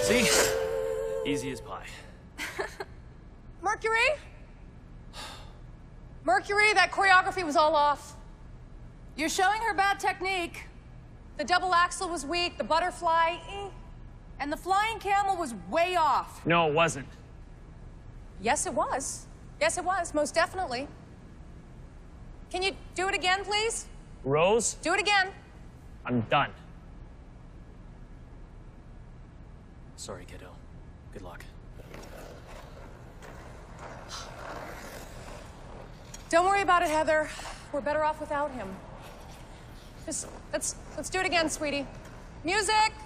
See? Easy as pie. Mercury? Mercury, that choreography was all off. You're showing her bad technique. The double axel was weak, the butterfly, And the flying camel was way off. No, it wasn't. Yes, it was. Yes, it was, most definitely. Can you do it again, please? Rose, Do it again. I'm done. Sorry, kiddo. Good luck. Don't worry about it, Heather. We're better off without him. Just, let's do it again, sweetie. Music!